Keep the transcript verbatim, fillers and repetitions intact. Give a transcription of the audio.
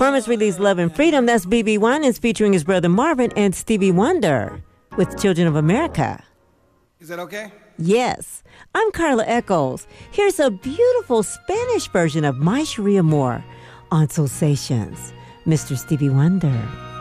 From his release Love and Freedom, that's B B Winans featuring his brother Marvin and Stevie Wonder with Children of America. Is that okay? Yes. I'm Carla Echols. Here's a beautiful Spanish version of My Sharia Moore on Soulsations. Mister Stevie Wonder.